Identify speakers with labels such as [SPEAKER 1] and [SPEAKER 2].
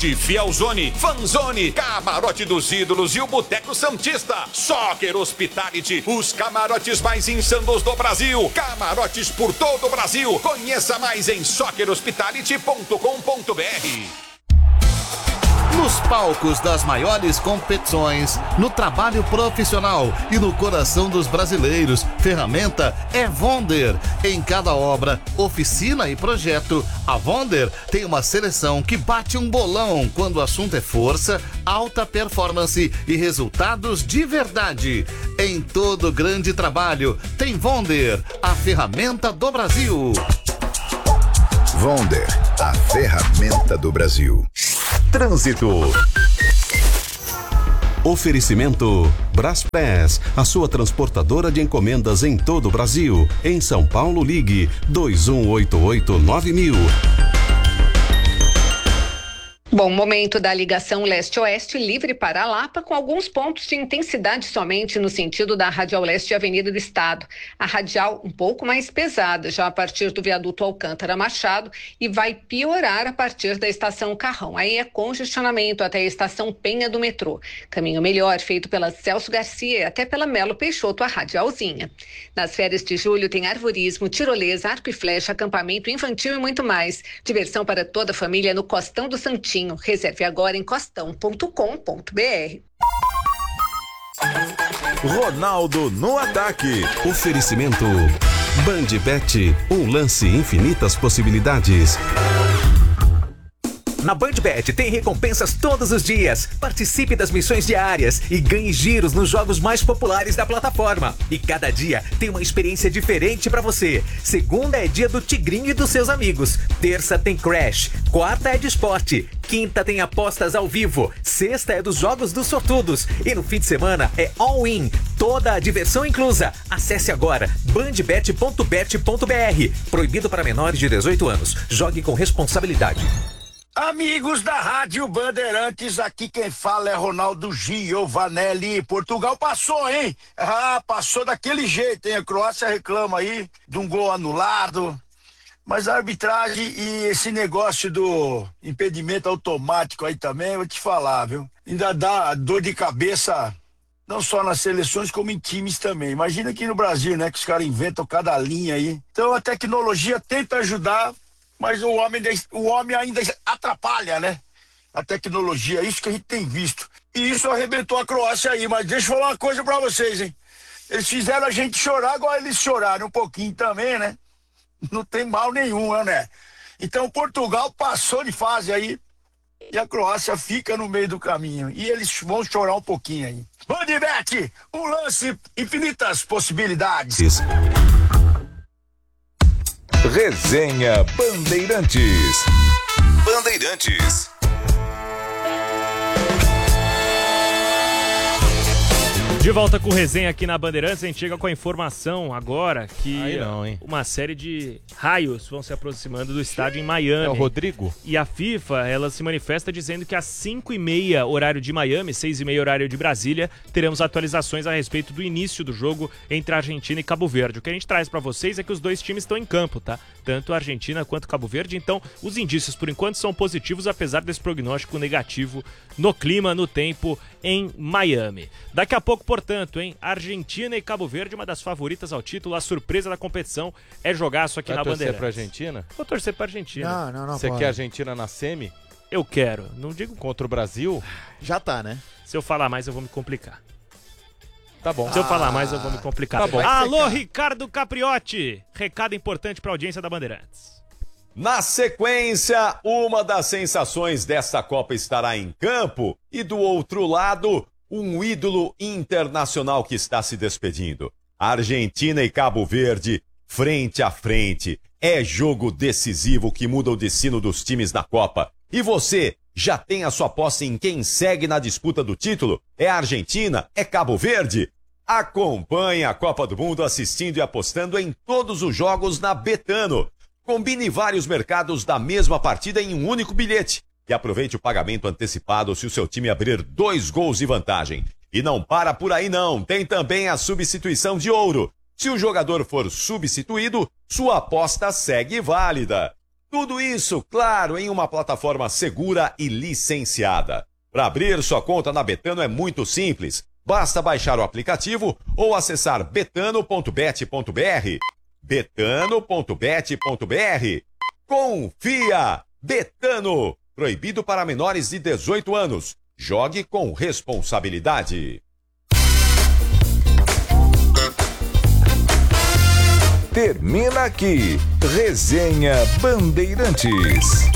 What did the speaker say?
[SPEAKER 1] Camarote Fielzone, Fanzone, Camarote dos Ídolos e o Boteco Santista. Soccer Hospitality, os camarotes mais insanos do Brasil. Camarotes por todo o Brasil. Conheça mais em soccerhospitality.com.br.
[SPEAKER 2] Nos palcos das maiores competições, no trabalho profissional e no coração dos brasileiros, ferramenta é Wonder. Em cada obra, oficina e projeto, a Wonder tem uma seleção que bate um bolão quando o assunto é força, alta performance e resultados de verdade. Em todo grande trabalho, tem Wonder, a ferramenta do Brasil.
[SPEAKER 3] Wonder, a ferramenta do Brasil. Trânsito.
[SPEAKER 4] Oferecimento Braspress, a sua transportadora de encomendas em todo o Brasil. Em São Paulo, ligue 2188-9000.
[SPEAKER 5] Bom, momento da ligação leste-oeste livre para a Lapa, com alguns pontos de intensidade somente no sentido da Radial Leste e Avenida do Estado. A radial um pouco mais pesada já a partir do viaduto Alcântara Machado e vai piorar a partir da estação Carrão. Aí é congestionamento até a estação Penha do metrô. Caminho melhor feito pela Celso Garcia e até pela Melo Peixoto, a radialzinha. Nas férias de julho tem arvorismo, tirolesa, arco e flecha, acampamento infantil e muito mais. Diversão para toda a família no Costão do Santinho. Reserve agora em costão.com.br.
[SPEAKER 6] Ronaldo no ataque.
[SPEAKER 4] Oferecimento Bandbet, um lance infinitas possibilidades.
[SPEAKER 7] Na Bandbet tem recompensas todos os dias. Participe das missões diárias e ganhe giros nos jogos mais populares da plataforma. E cada dia tem uma experiência diferente pra você. Segunda é dia do Tigrinho e dos seus amigos. Terça tem Crash. Quarta é de esporte. Quinta tem apostas ao vivo. Sexta é dos jogos dos sortudos. E no fim de semana é all-in. Toda a diversão inclusa. Acesse agora bandbet.bet.br. Proibido para menores de 18 anos. Jogue com responsabilidade.
[SPEAKER 8] Amigos da Rádio Bandeirantes, aqui quem fala é Ronaldo Giovanelli. Portugal passou, hein? Ah, passou daquele jeito, hein? A Croácia reclama aí de um gol anulado. Mas a arbitragem e esse negócio do impedimento automático aí também, vou te falar, viu? Ainda dá dor de cabeça, não só nas seleções, como em times também. Imagina aqui no Brasil, né? Que os caras inventam cada linha aí. Então a tecnologia tenta ajudar, mas o homem ainda atrapalha, né? A tecnologia, isso que a gente tem visto. E isso arrebentou a Croácia aí, mas deixa eu falar uma coisa pra vocês, hein? Eles fizeram a gente chorar, agora eles choraram um pouquinho também, né? Não tem mal nenhum, né? Então Portugal passou de fase aí e a Croácia fica no meio do caminho. E eles vão chorar um pouquinho aí. Bandbet, um lance, infinitas possibilidades.
[SPEAKER 6] Resenha Bandeirantes.
[SPEAKER 3] Bandeirantes.
[SPEAKER 9] De volta com resenha aqui na Bandeirantes, a gente chega com a informação agora que uma série de raios vão se aproximando do estádio em Miami.
[SPEAKER 10] É o Rodrigo?
[SPEAKER 9] E a FIFA, ela se manifesta dizendo que às 5h30 horário de Miami, 6h30 horário de Brasília, teremos atualizações a respeito do início do jogo entre a Argentina e Cabo Verde. O que a gente traz pra vocês é que os dois times estão em campo, tá? Tanto a Argentina quanto Cabo Verde, então os indícios por enquanto são positivos, apesar desse prognóstico negativo no clima, no tempo em Miami. Daqui a pouco, portanto, hein? Argentina e Cabo Verde, uma das favoritas ao título, a surpresa da competição é jogaço aqui na Bandeirantes.
[SPEAKER 10] Vai torcer pra Argentina?
[SPEAKER 9] Vou torcer pra Argentina.
[SPEAKER 11] Não.
[SPEAKER 10] Você quer a Argentina na semi?
[SPEAKER 9] Eu quero. Não digo
[SPEAKER 10] contra o Brasil?
[SPEAKER 11] Já tá, né?
[SPEAKER 9] Se eu falar mais, eu vou me complicar.
[SPEAKER 10] Tá bom.
[SPEAKER 9] Se eu falar mais, eu vou me complicar.
[SPEAKER 10] Tá bom.
[SPEAKER 9] Alô, Ricardo Capriotti. Recado importante pra audiência da Bandeirantes.
[SPEAKER 12] Na sequência, uma das sensações desta Copa estará em campo e do outro lado, um ídolo internacional que está se despedindo. Argentina e Cabo Verde, frente a frente. É jogo decisivo que muda o destino dos times da Copa. E você, já tem a sua aposta em quem segue na disputa do título? É Argentina? É Cabo Verde? Acompanhe a Copa do Mundo assistindo e apostando em todos os jogos na Betano. Combine vários mercados da mesma partida em um único bilhete e aproveite o pagamento antecipado se o seu time abrir 2 gols de vantagem. E não para por aí não, tem também a substituição de ouro. Se o jogador for substituído, sua aposta segue válida. Tudo isso, claro, em uma plataforma segura e licenciada. Para abrir sua conta na Betano é muito simples. Basta baixar o aplicativo ou acessar betano.bet.br. betano.bet.br. Confia! Betano! Proibido para menores de 18 anos. Jogue com responsabilidade.
[SPEAKER 6] Termina aqui, Resenha Bandeirantes.